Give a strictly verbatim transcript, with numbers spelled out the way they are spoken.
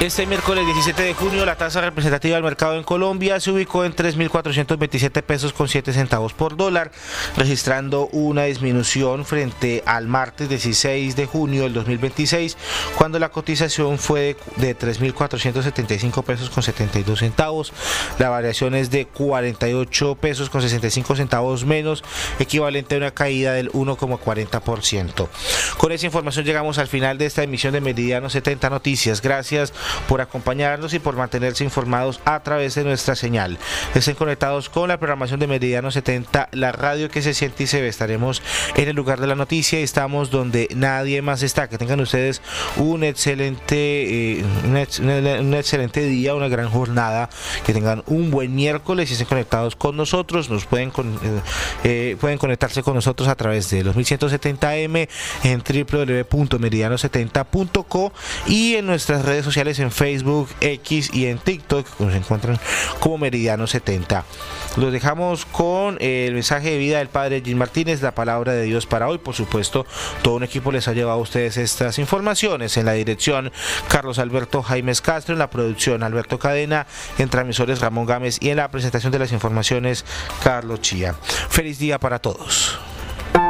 Este miércoles diecisiete de junio la tasa representativa del mercado en Colombia se ubicó en tres mil cuatrocientos veintisiete pesos con siete centavos por dólar, registrando una disminución frente al martes dieciséis de junio del dos mil veintiséis, cuando la cotización fue de tres mil cuatrocientos setenta y cinco pesos con setenta y dos centavos. La variación es de cuarenta y ocho pesos con sesenta y cinco centavos menos, equivalente a una caída del uno coma cuarenta por ciento. Con esa información llegamos al final de esta emisión de Meridiano setenta Noticias. Gracias por acompañarnos y por mantenerse informados a través de nuestra señal. Estén conectados con la programación de Meridiano setenta, la radio que se siente y se ve. Estaremos en el lugar de la noticia y estamos donde nadie más está. Que tengan ustedes un excelente, eh, un, ex, un excelente día, una gran jornada. Que tengan un buen miércoles y estén conectados con nosotros. Nos pueden, con, eh, eh, pueden conectarse con nosotros a través de los mil ciento setenta eme en doble u doble u doble u punto meridiano setenta punto co y en nuestras redes sociales en Facebook, X y en TikTok, nos encuentran como Meridiano setenta. Los dejamos con el mensaje de vida del Padre Jim Martínez, la palabra de Dios para hoy. Por supuesto, todo un equipo les ha llevado a ustedes estas informaciones. En la dirección, Carlos Alberto Jaimes Castro; en la producción, Alberto Cadena; en transmisores, Ramón Gámez; y en la presentación de las informaciones, Carlos Chía. Feliz día para todos.